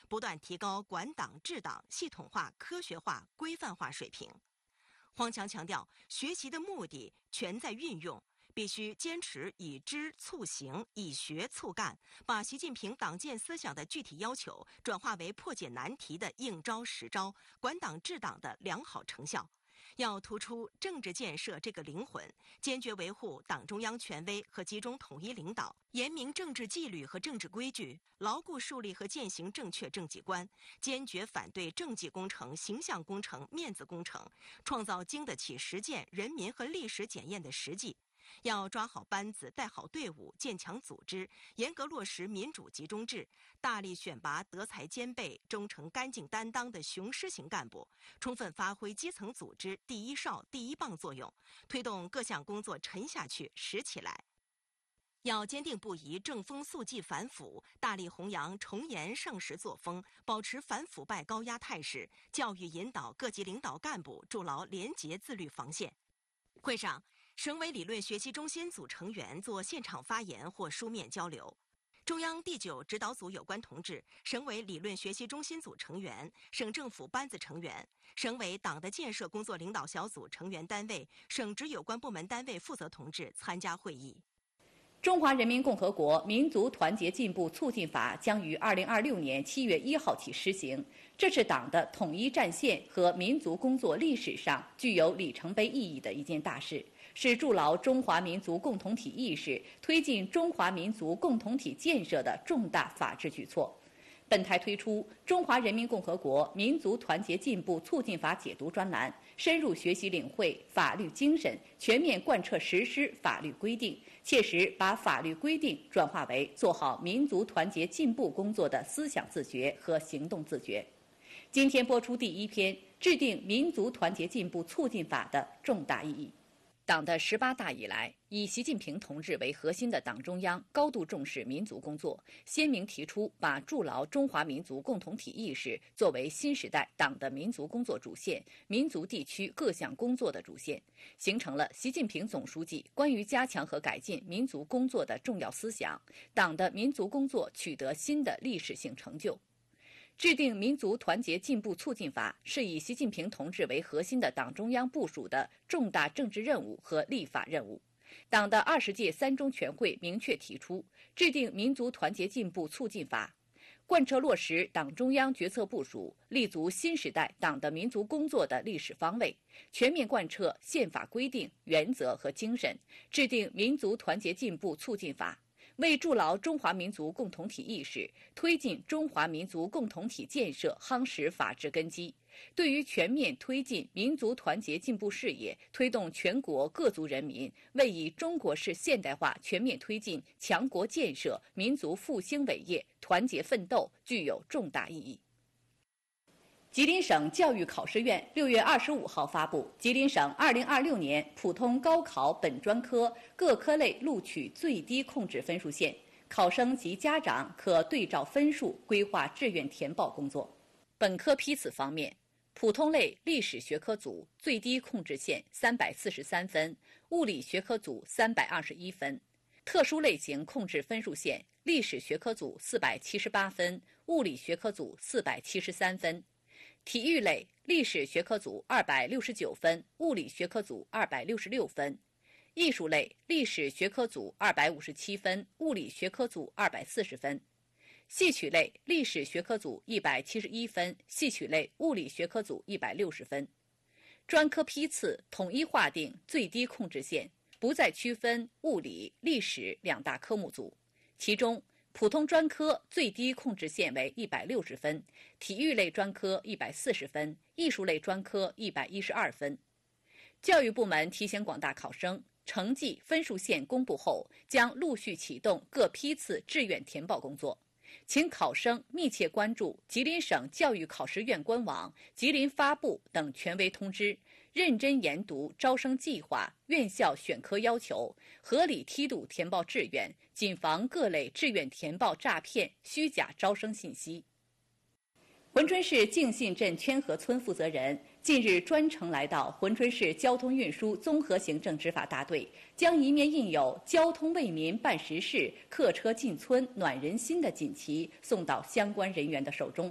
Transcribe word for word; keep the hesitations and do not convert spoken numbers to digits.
不断提高管党治党系统化、科学化、规范化水平。黄强强调，学习的目的全在运用，必须坚持以知促行，以学促干，把习近平党建思想的具体要求转化为破解难题的应招实招，管党治党的良好成效。要突出政治建设这个灵魂，坚决维护党中央权威和集中统一领导，严明政治纪律和政治规矩，牢固树立和践行正确政绩观，坚决反对政绩工程、形象工程、面子工程，创造经得起实践、人民和历史检验的实际。要抓好班子，带好队伍，建强组织，严格落实民主集中制，大力选拔德才兼备、忠诚干净担当的雄狮型干部，充分发挥基层组织第一哨、第一棒作用，推动各项工作沉下去、实起来。要坚定不移正风肃纪反腐，大力弘扬崇严盛实作风，保持反腐败高压态势，教育引导各级领导干部筑牢廉洁自律防线。会上，省委理论学习中心组成员做现场发言或书面交流。中央第九指导组有关同志、省委理论学习中心组成员、省政府班子成员、省委党的建设工作领导小组成员单位、省直有关部门单位负责同志参加会议。 中华人民共和国民族团结进步促进法将于二零二六年七月一号起施行，这是党的统一战线和民族工作历史上具有里程碑意义的一件大事，是筑牢中华民族共同体意识、推进中华民族共同体建设的重大法治举措。本台推出《中华人民共和国民族团结进步促进法解读》专栏，深入学习领会法律精神，全面贯彻实施法律规定，切实把法律规定转化为做好民族团结进步工作的思想自觉和行动自觉。今天播出第一篇，制定民族团结进步促进法的重大意义。党的十八大以来，以习近平同志为核心的党中央高度重视民族工作，鲜明提出把筑牢中华民族共同体意识作为新时代党的民族工作主线、民族地区各项工作的主线，形成了习近平总书记关于加强和改进民族工作的重要思想，党的民族工作取得新的历史性成就。制定民族团结进步促进法是以习近平同志为核心的党中央部署的重大政治任务和立法任务。党的二十届三中全会明确提出，制定民族团结进步促进法，贯彻落实党中央决策部署，立足新时代党的民族工作的历史方位，全面贯彻宪法规定、原则和精神，制定民族团结进步促进法，为筑牢中华民族共同体意识、推进中华民族共同体建设夯实法治根基，对于全面推进民族团结进步事业，推动全国各族人民为以中国式现代化全面推进强国建设、民族复兴伟业团结奋斗，具有重大意义。吉林省教育考试院六月二十五号发布吉林省二零二六年普通高考本专科各科类录取最低控制分数线，考生及家长可对照分数规划志愿填报工作。本科批次方面，普通类历史学科组最低控制线三百四十三分，物理学科组三百二十一分；特殊类型控制分数线，历史学科组四百七十八分，物理学科组四百七十三分。体育类历史学科组二百六十九分，物理学科组二百六十六分；艺术类历史学科组二百五十七分，物理学科组二百四十分；戏曲类历史学科组一百七十一分，戏曲类物理学科组一百六十分。专科批次统一划定最低控制线，不再区分物理、历史两大科目组，其中普通专科最低控制线为一百六十分，体育类专科一百四十分，艺术类专科一百一十二分。教育部门提醒广大考生，成绩分数线公布后，将陆续启动各批次志愿填报工作，请考生密切关注吉林省教育考试院官网、吉林发布等权威通知，认真研读招生计划、院校选科要求，合理梯度填报志愿，谨防各类志愿填报诈骗、虚假招生信息。珲春市敬信镇圈河村负责人近日专程来到珲春市交通运输综合行政执法大队，将一面印有“交通为民办实事，客车进村暖人心”的锦旗送到相关人员的手中。